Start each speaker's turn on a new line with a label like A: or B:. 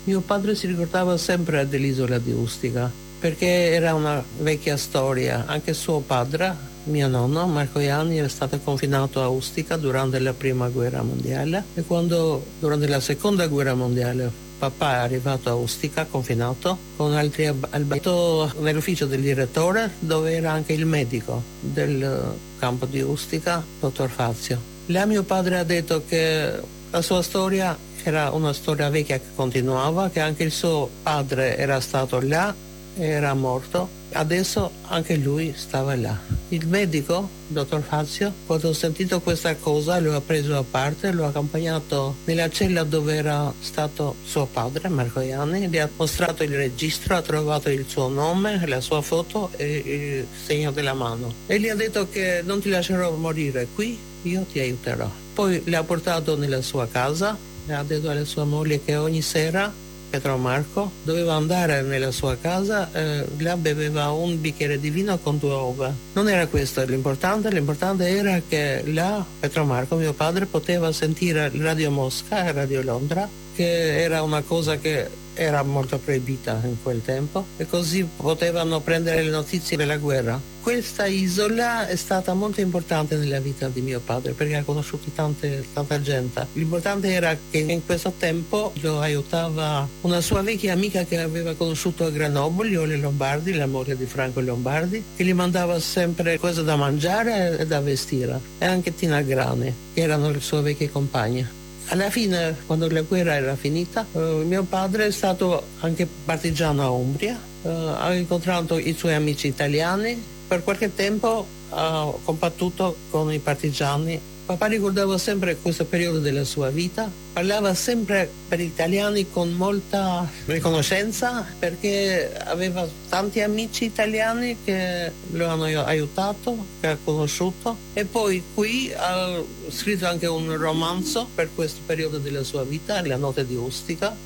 A: Mio padre si ricordava sempre dell'isola di Ustica, perché era una vecchia storia. Anche suo padre, mio nonno, Marco Ianni, era stato confinato a Ustica durante la prima guerra mondiale e quando, durante la seconda guerra mondiale, papà è arrivato a Ustica, confinato, con altri abitato nell'ufficio del direttore, dove era anche il medico del campo di Ustica, dottor Fazio. Là mio padre ha detto che la sua storia era una storia vecchia che continuava, che anche il suo padre era stato là, era morto, adesso anche lui stava là. Il medico, dottor Fazio, quando ha sentito questa cosa, lo ha preso a parte, lo ha accompagnato nella cella dove era stato suo padre, Marco Ianni, gli ha mostrato il registro, ha trovato il suo nome, la sua foto e il segno della mano. E gli ha detto che non ti lascerò morire qui, io ti aiuterò. Poi l'ha portato nella sua casa, ha detto alla sua moglie che ogni sera Pietro Marco doveva andare nella sua casa, là beveva un bicchiere di vino con 2 uova. Non era questo l'importante era che là Pietro Marco, mio padre, poteva sentire Radio Mosca e Radio Londra, che era una cosa che era molto proibita in quel tempo, e così potevano prendere le notizie della guerra. Questa isola è stata molto importante nella vita di mio padre perché ha conosciuto tanta gente. L'importante era che in questo tempo lo aiutava una sua vecchia amica che aveva conosciuto a Grenoble, Ole Lombardi, la moglie di Franco Lombardi, che gli mandava sempre cose da mangiare e da vestire, e anche Tina Grane, che erano le sue vecchie compagne. Alla fine, quando la guerra era finita, mio padre è stato anche partigiano a Umbria, ha incontrato i suoi amici italiani, per qualche tempo ha combattuto con i partigiani. Papà ricordava sempre questo periodo della sua vita, parlava sempre per gli italiani con molta riconoscenza perché aveva tanti amici italiani che lo hanno aiutato, che ha conosciuto, e poi qui ha scritto anche un romanzo per questo periodo della sua vita, La notte di Ustica.